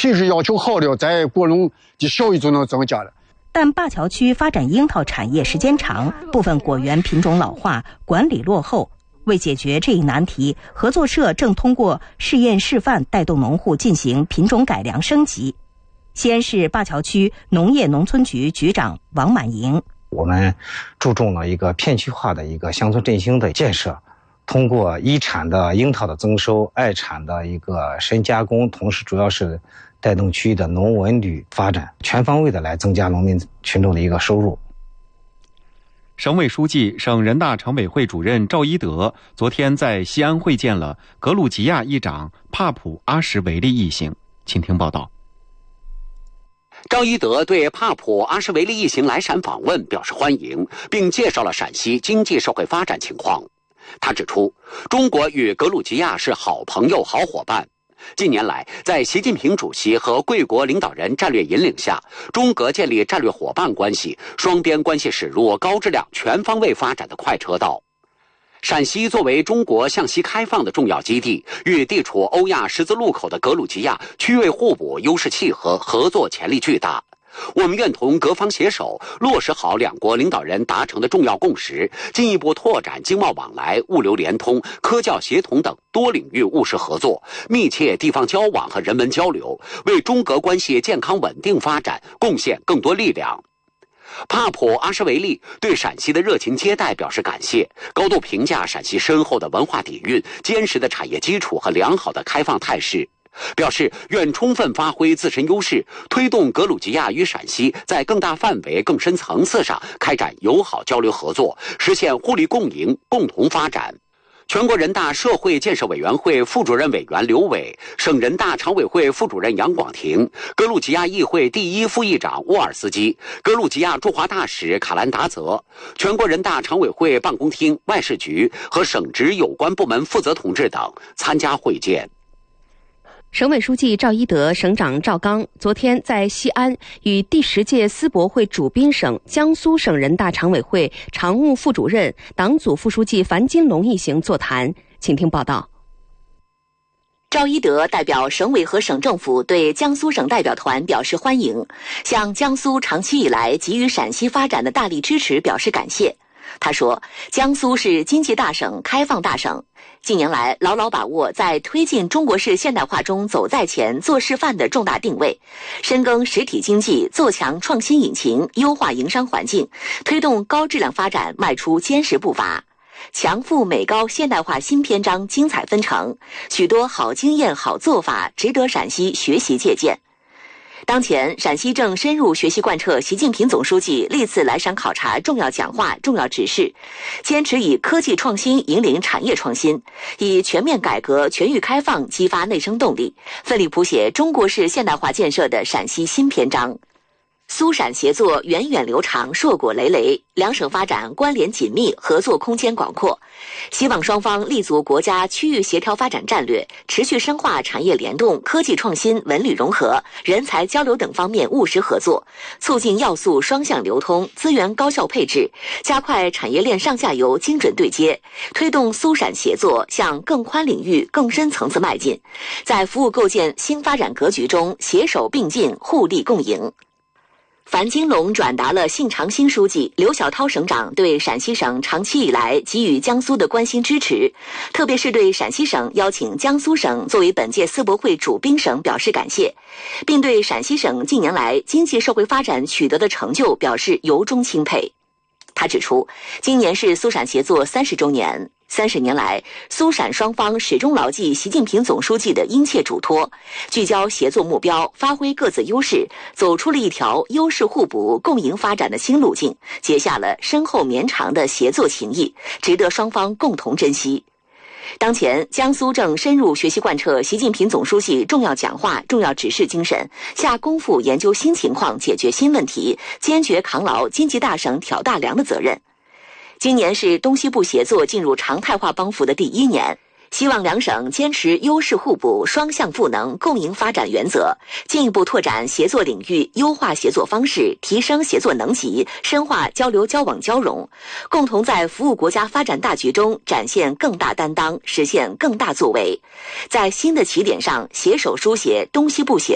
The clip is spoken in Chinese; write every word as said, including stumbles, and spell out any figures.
品质要求好了，在国农的效益就能增加了。 但灞桥区发展樱桃产业时间长，部分果园品种老化，管理落后。为解决这一难题，合作社正通过试验示范带动农户进行品种改良升级。西安市灞桥区农业农村局局长王满营， 我们注重了一个片区化的一个乡村振兴的建设，通过一产的樱桃的增收，二产的一个深加工，同时主要是带动区域的农文旅发展，全方位的来增加农民群众的一个收入。 省委书记、省人大常委会主任赵一德昨天在西安会见了格鲁吉亚议长帕普阿什维利一行，请听报道。 赵一德对帕普阿什维利一行来陕访问表示欢迎，并介绍了陕西经济社会发展情况。他指出，中国与格鲁吉亚是好朋友、好伙伴。近年来，在习近平主席和贵国领导人战略引领下，中格建立战略伙伴关系，双边关系驶入高质量、全方位发展的快车道。陕西作为中国向西开放的重要基地，与地处欧亚十字路口的格鲁吉亚区位互补、优势契合，合作潜力巨大。我们愿同各方携手，落实好两国领导人达成的重要共识，进一步拓展经贸往来、物流联通、科教协同等多领域务实合作，密切地方交往和人文交流，为中格关系健康稳定发展贡献更多力量。帕普阿什维利对陕西的热情接待表示感谢，高度评价陕西深厚的文化底蕴、坚实的产业基础和良好的开放态势，表示愿充分发挥自身优势，推动格鲁吉亚与陕西在更大范围、更深层次上开展友好交流合作，实现互利共赢、共同发展。全国人大社会建设委员会副主任委员刘伟、省人大常委会副主任杨广庭、格鲁吉亚议会第一副议长沃尔斯基、格鲁吉亚驻华大使卡兰达泽、全国人大常委会办公厅、外事局和省直有关部门负责同志等参加会见。 省委书记赵一德、省长赵刚昨天在西安与第十届思博会主宾省江苏省人大常委会常务副主任、党组副书记樊金龙一行座谈，请听报道。 赵一德代表省委和省政府对江苏省代表团表示欢迎，向江苏长期以来给予陕西发展的大力支持表示感谢。他说，江苏是经济大省、开放大省，近年来牢牢把握在推进中国式现代化中走在前、做示范的重大定位，深耕实体经济，做强创新引擎，优化营商环境，推动高质量发展迈出坚实步伐。强富美高现代化新篇章精彩纷呈，许多好经验、好做法值得陕西学习借鉴。当前，陕西正深入学习贯彻习近平总书记历次来陕考察重要讲话、重要指示，坚持以科技创新引领产业创新，以全面改革、全域开放激发内生动力，奋力谱写中国式现代化建设的陕西新篇章。苏陕协作源远流长，硕果累累，两省发展关联紧密，合作空间广阔。希望双方立足国家区域协调发展战略，持续深化产业联动、科技创新、文旅融合、人才交流等方面务实合作，促进要素双向流通、资源高效配置，加快产业链上下游精准对接，推动苏陕协作向更宽领域、更深层次迈进，在服务构建新发展格局中携手并进、互利共赢。樊金龙转达了信长新书记、刘晓涛省长对陕西省长期以来给予江苏的关心支持，特别是对陕西省邀请江苏省作为本届思博会主宾省表示感谢，并对陕西省近年来经济社会发展取得的成就表示由衷钦佩。他指出，今年是苏陕协作三十周年。三十年来，苏陕双方始终牢记习近平总书记的殷切嘱托，聚焦协作目标，发挥各自优势，走出了一条优势互补、共赢发展的新路径，结下了深厚绵长的协作情谊，值得双方共同珍惜。当前，江苏正深入学习贯彻习近平总书记重要讲话、重要指示精神，下功夫研究新情况、解决新问题，坚决扛牢经济大省挑大梁的责任。今年是东西部协作进入常态化帮扶的第一年，希望两省坚持优势互补、双向赋能、共赢发展原则，进一步拓展协作领域，优化协作方式，提升协作能级，深化交流交往交融，共同在服务国家发展大局中展现更大担当，实现更大作为。在新的起点上，携手书写东西部协